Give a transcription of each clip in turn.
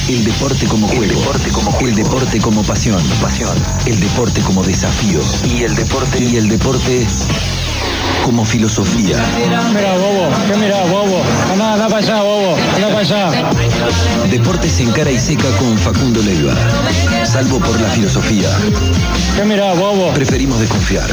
El deporte como juego. El deporte como pasión. El deporte como desafío. Y el deporte como filosofía. Mira, bobo. ¿Qué mira, bobo? Anda para allá, bobo. Anda para allá. Deportes en cara y seca con Facundo Leiva. Salvo por la filosofía. ¿Qué mira, bobo? Preferimos desconfiar.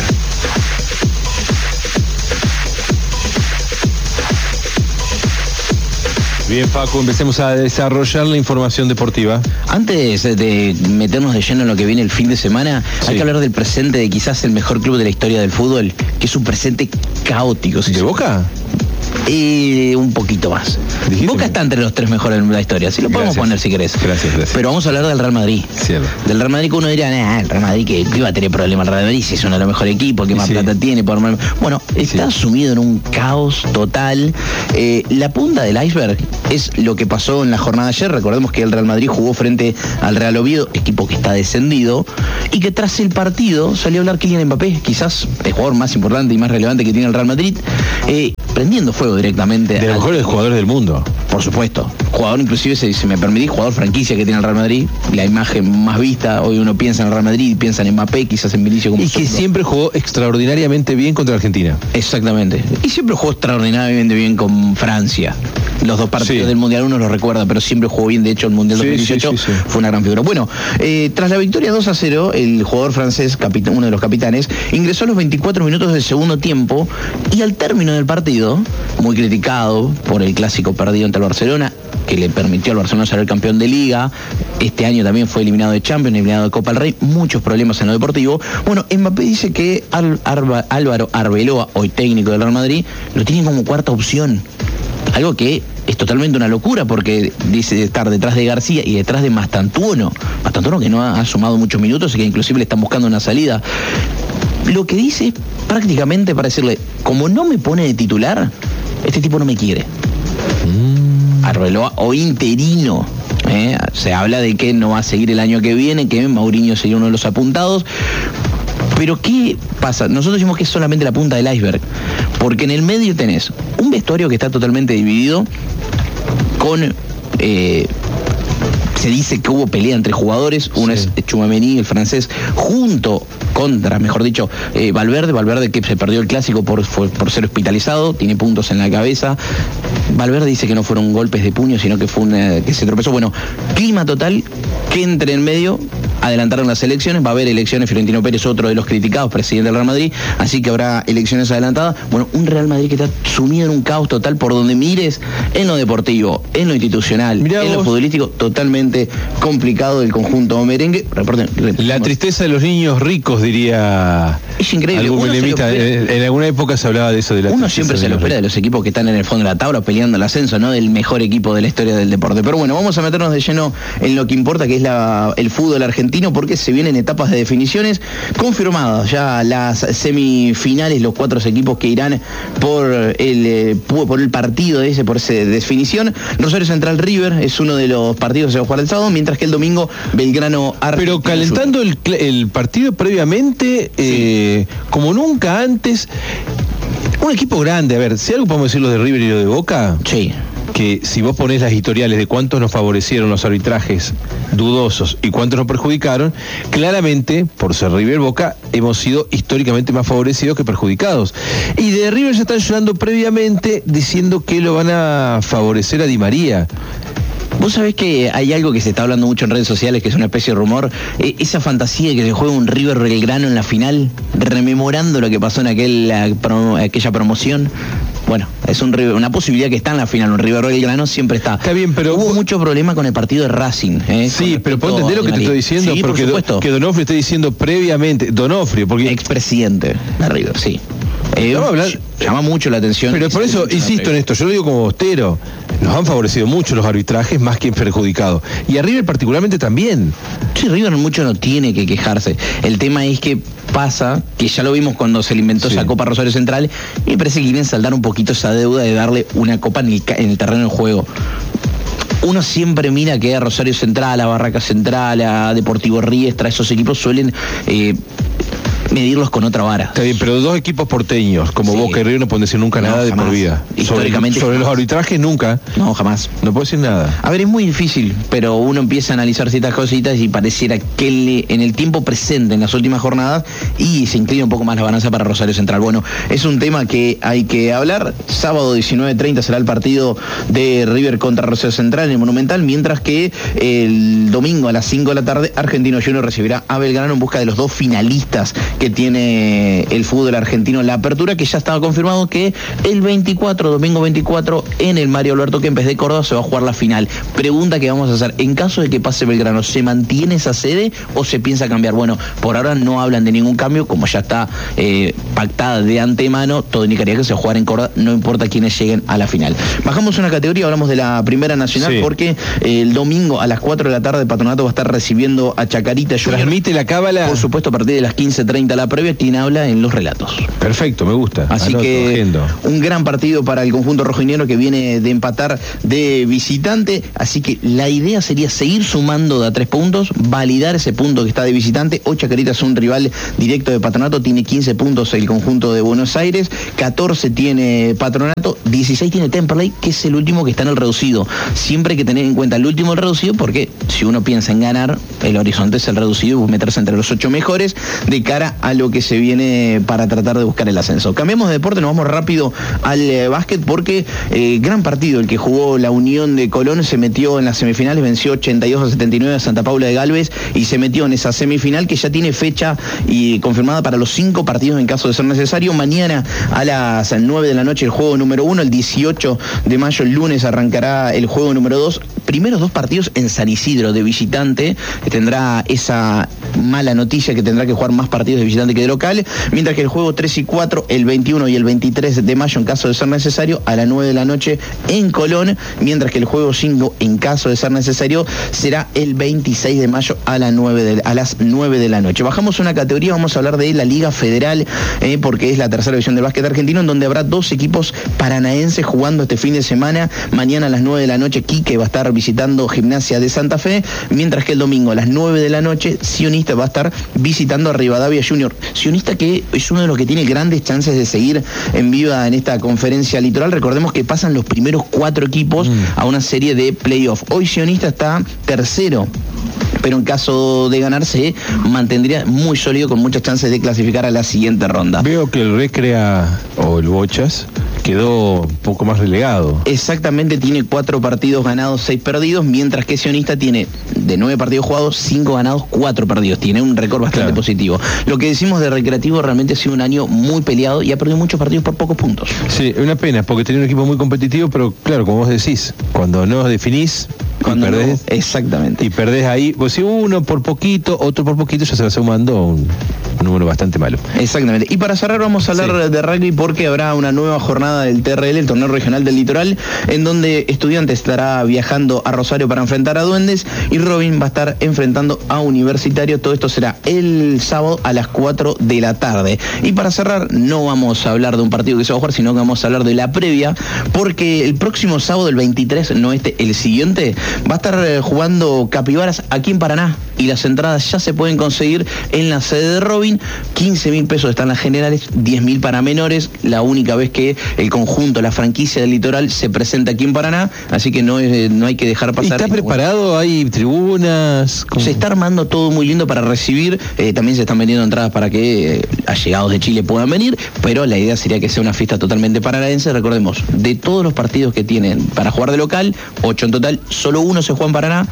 Bien, Facu, empecemos a desarrollar la información deportiva. Antes de meternos de lleno en lo que viene el fin de semana, hay que hablar del presente de quizás el mejor club de la historia del fútbol, que es un presente caótico. ¿De Boca? Un poquito más. Boca está entre los 3 mejores de la historia, así lo podemos poner si querés. Gracias. Pero vamos a hablar del Real Madrid. Cierto. Del Real Madrid, que uno diría, el Real Madrid que iba a tener problemas. El Real Madrid si es uno de los mejores equipos, que más plata tiene. Bueno, está sumido en un caos total. La punta del iceberg es lo que pasó en la jornada de ayer. Recordemos que el Real Madrid jugó frente al Real Oviedo, equipo que está descendido, y que tras el partido salió a hablar Kylian Mbappé, quizás el jugador más importante y más relevante que tiene el Real Madrid, prendiendo fuego directamente. De los mejores jugadores del mundo. Por supuesto. Jugador, inclusive, si me permitís, jugador franquicia que tiene el Real Madrid. La imagen más vista, hoy uno piensa en el Real Madrid, piensa en Mbappé, quizás en Vinicius como y que siempre jugó extraordinariamente bien contra Argentina. Exactamente. Y siempre jugó extraordinariamente bien con Francia. Los 2 partidos del Mundial, uno los recuerda, pero siempre jugó bien. De hecho, el Mundial 2018 fue una gran figura. Bueno, tras la victoria 2-0, el jugador francés, uno de los capitanes, ingresó a los 24 minutos del segundo tiempo y al término del partido, muy criticado por el clásico perdido ante el Barcelona, que le permitió al Barcelona ser el campeón de Liga. Este año también fue eliminado de Champions, eliminado de Copa del Rey, muchos problemas en lo deportivo. Bueno, Mbappé dice que Álvaro Arbeloa, hoy técnico del Real Madrid, lo tiene como cuarta opción. Algo que es totalmente una locura, porque dice estar detrás de García y detrás de Mastantuono. Mastantuono que no ha sumado muchos minutos y que inclusive le están buscando una salida. Lo que dice es prácticamente para decirle, como no me pone de titular, este tipo no me quiere. Arbeloa o interino. Se habla de que no va a seguir el año que viene, que Mourinho sería uno de los apuntados. Pero ¿qué pasa? Nosotros decimos que es solamente la punta del iceberg, porque en el medio tenés un vestuario que está totalmente dividido con... se dice que hubo pelea entre jugadores, uno es Tchouaméni, el francés, contra Valverde que se perdió el clásico por ser hospitalizado, tiene puntos en la cabeza. Valverde dice que no fueron golpes de puño, sino que fue que se tropezó. Bueno, clima total, que entre en medio, adelantaron las elecciones, va a haber elecciones, Florentino Pérez, otro de los criticados, presidente del Real Madrid, así que habrá elecciones adelantadas. Bueno, un Real Madrid que está sumido en un caos total por donde mires, en lo deportivo, en lo institucional, en lo futbolístico, totalmente complicado del conjunto merengue. La tristeza de los niños ricos, diría. Es increíble. Algún menemista, en alguna época se hablaba de eso. Uno siempre se lo espera de los equipos que están en el fondo de la tabla peleando el ascenso, ¿no? Del mejor equipo de la historia del deporte. Pero bueno, vamos a meternos de lleno en lo que importa, que es el fútbol argentino, porque se vienen etapas de definiciones confirmadas. Ya las semifinales, los 4 equipos que irán por el partido por esa definición. Rosario Central River es uno de los partidos que se va a jugar el sábado, mientras que el domingo Belgrano Argentino. Pero calentando el partido previamente, como nunca antes, un equipo grande. A ver, si algo podemos decir lo de River y lo de Boca. Sí. Que si vos ponés las historiales de cuántos nos favorecieron los arbitrajes dudosos y cuántos nos perjudicaron, claramente, por ser River Boca, hemos sido históricamente más favorecidos que perjudicados. Y de River ya están llorando previamente diciendo que lo van a favorecer a Di María. Vos sabés que hay algo que se está hablando mucho en redes sociales, que es una especie de rumor, esa fantasía de que se juega un River Belgrano en la final, rememorando lo que pasó en aquella promoción. Bueno, es una posibilidad que está en la final, un River Belgrano siempre está. Está bien, pero hubo mucho problema con el partido de Racing. Sí, pero ponte entender lo que te estoy diciendo, sí, porque que Donofrio está diciendo previamente, porque expresidente de River, sí. Llama mucho la atención. Pero por eso insisto en esto, yo lo digo como bostero, nos han favorecido mucho los arbitrajes más que perjudicado. Y a River particularmente también. Sí, River mucho no tiene que quejarse. El tema es que pasa, que ya lo vimos cuando se le inventó esa Copa Rosario Central, y me parece que quieren saldar un poquito esa deuda de darle una copa en el terreno del juego. Uno siempre mira que a Rosario Central, a Barraca Central, a Deportivo Riestra, esos equipos suelen medirlos con otra vara. Está bien, pero dos equipos porteños, como Sí. Boca y River, no pueden decir nunca nada jamás. de por vida. Históricamente Sobre los jamás. arbitrajes nunca. No, jamás. No puedo decir nada. A ver, es muy difícil, pero uno empieza a analizar ciertas cositas y pareciera que en el tiempo presente, en las últimas jornadas, y se inclina un poco más la balanza para Rosario Central. Bueno, es un tema que hay que hablar. Sábado 19:30 será el partido de River contra Rosario Central en el Monumental, mientras que el domingo a las 5 de la tarde Argentino Junior recibirá a Belgrano en busca de los dos finalistas que tiene el fútbol argentino en la apertura, que ya estaba confirmado que el 24, domingo 24, en el Mario Alberto Kempes de Córdoba se va a jugar la final. Pregunta que vamos a hacer: en caso de que pase Belgrano, ¿se mantiene esa sede o se piensa cambiar? Bueno, por ahora no hablan de ningún cambio, como ya está pactada de antemano, todo indicaría que se va a jugar en Córdoba, no importa quiénes lleguen a la final. Bajamos una categoría, hablamos de la Primera Nacional, Sí. porque el domingo a las 4 de la tarde Patronato va a estar recibiendo a Chacarita Junior. Transmite la cábala. Por supuesto, a partir de las 15:30 la previa, quien habla en los relatos. Perfecto, me gusta. Así Anoto, que agendo. un gran partido para el conjunto rojinegro, que viene de empatar de visitante. Así que la idea sería seguir sumando de a 3 puntos, validar ese punto que está de visitante. Hoy Chacarita es un rival directo de Patronato, tiene 15 puntos el conjunto de Buenos Aires, 14 tiene Patronato, 16 tiene Temperley, que es el último que está en el reducido. Siempre hay que tener en cuenta el último del reducido, porque si uno piensa en ganar, el horizonte es el reducido y meterse entre los 8 mejores de cara a lo que se viene para tratar de buscar el ascenso. Cambiamos de deporte, nos vamos rápido al básquet, porque gran partido el que jugó la Unión de Colón. Se metió en las semifinales, venció 82-79 a Santa Paula de Galvez y se metió en esa semifinal que ya tiene fecha y confirmada para los 5 partidos en caso de ser necesario. Mañana a las 9 de la noche el juego número 1, el 18 de mayo, el lunes, arrancará el juego número 2. Primeros 2 partidos en San Isidro de visitante, que tendrá esa mala noticia que tendrá que jugar más partidos de visitante que de local, mientras que el juego 3 y 4, el 21 y el 23 de mayo en caso de ser necesario, a las 9 de la noche en Colón, mientras que el juego 5 en caso de ser necesario será el 26 de mayo a las 9 de la noche. Bajamos una categoría, vamos a hablar de la Liga Federal, porque es la tercera división del básquet argentino, en donde habrá 2 equipos paranaenses jugando este fin de semana. Mañana a las 9 de la noche Quique va a estar visitando Gimnasia de Santa Fe, mientras que el domingo a las 9 de la noche Sionista va a estar visitando a Rivadavia Junior. Sionista, que es uno de los que tiene grandes chances de seguir en viva en esta conferencia litoral. Recordemos que pasan los primeros 4 equipos a una serie de playoff. Hoy Sionista está tercero, pero en caso de ganar se mantendría muy sólido, con muchas chances de clasificar a la siguiente ronda. Veo que el Recrea o el Bochas quedó un poco más relegado. Exactamente, tiene 4 partidos ganados, 6 perdidos, mientras que Sionista tiene de 9 partidos jugados, 5 ganados, 4 perdidos. Tiene un récord bastante positivo. Lo que decimos de Recreativo, realmente ha sido un año muy peleado y ha perdido muchos partidos por pocos puntos. Sí, una pena, porque tenía un equipo muy competitivo, pero claro, como vos decís, cuando no definís, Cuando y perdés, no, exactamente. y perdés ahí, pues si uno por poquito, otro por poquito, ya se va sumando un número bastante malo. Exactamente. Y para cerrar vamos a hablar de rugby, porque habrá una nueva jornada del TRL, el Torneo Regional del Litoral, en donde Estudiantes estará viajando a Rosario para enfrentar a Duendes y Robin va a estar enfrentando a Universitario. Todo esto será el sábado a las 4 de la tarde. Y para cerrar, no vamos a hablar de un partido que se va a jugar, sino que vamos a hablar de la previa, porque el próximo sábado, el 23, no el siguiente, va a estar jugando Capibaras aquí en Paraná, y las entradas ya se pueden conseguir en la sede de Robin. 15.000 pesos están las generales, 10.000 para menores, la única vez que el conjunto, la franquicia del Litoral, se presenta aquí en Paraná, así que no hay que dejar pasar. ¿Está preparado? ¿Hay tribunas? Se está armando todo muy lindo para recibir, también se están vendiendo entradas para que allegados de Chile puedan venir, pero la idea sería que sea una fiesta totalmente paranaense. Recordemos, de todos los partidos que tienen para jugar de local, 8 en total, solo 1 se juega en Paraná,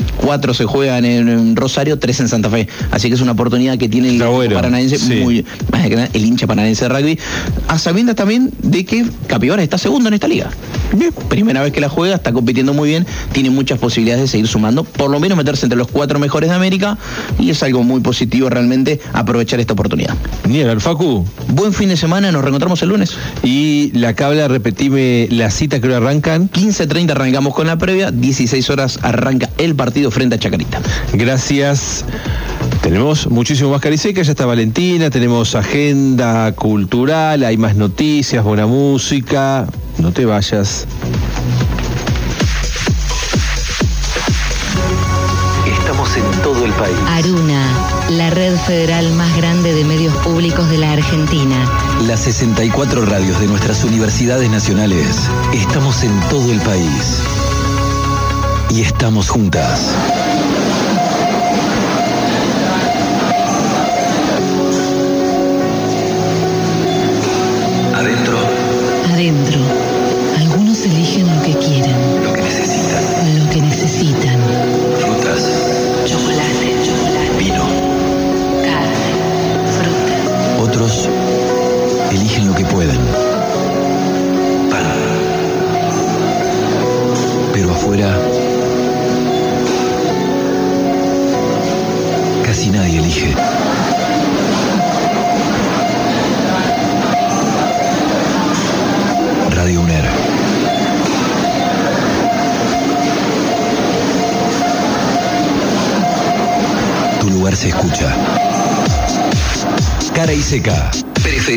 4 se juegan en Rosario, 3 en Santa Fe, así que es una oportunidad que tiene el paranaense, muy más que nada el hincha paranaense de rugby, a sabiendas también de que Capibaras está segundo en esta liga. Primera vez que la juega, está compitiendo muy bien, tiene muchas posibilidades de seguir sumando, por lo menos meterse entre los 4 mejores de América, y es algo muy positivo realmente aprovechar esta oportunidad. Niel, Facu. Buen fin de semana, nos reencontramos el lunes. Y la cabla, repetime la cita que hoy arrancan. 15:30 arrancamos con la previa, 16 horas arranca el partido frente a Chacarita. Gracias. Tenemos muchísimo más Cariseca, ya está Valentina, tenemos agenda cultural, hay más noticias, buena música. No te vayas. Estamos estamos en todo el país. Aruna, la red federal más grande de medios públicos de la Argentina. Las 64 radios de nuestras universidades nacionales. Estamos en todo el país. Y estamos juntas. Adentro. Adentro. Algunos eligen lo que quieren. Lo que necesitan. Lo que necesitan. Frutas. Chocolate. Vino. Carne. Fruta. Otros eligen lo que pueden. Pan. Pero afuera casi nadie elige. Radio UNER. Tu lugar se escucha. Cara y seca.